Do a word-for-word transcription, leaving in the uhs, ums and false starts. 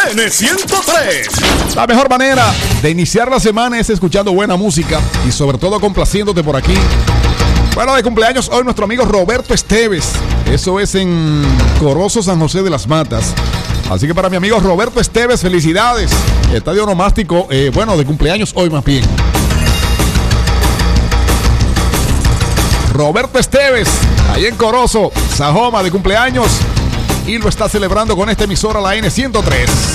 N ciento tres. La mejor manera de iniciar la semana es escuchando buena música y sobre todo complaciéndote por aquí. Bueno, de cumpleaños hoy nuestro amigo Roberto Esteves. Eso es en Corozo, San José de las Matas. Así que para mi amigo Roberto Esteves, felicidades. Estadio Onomástico, eh, bueno, de cumpleaños hoy más bien. Roberto Esteves, ahí en Corozo, Sajoma, de cumpleaños. Y lo está celebrando con esta emisora, la N ciento tres.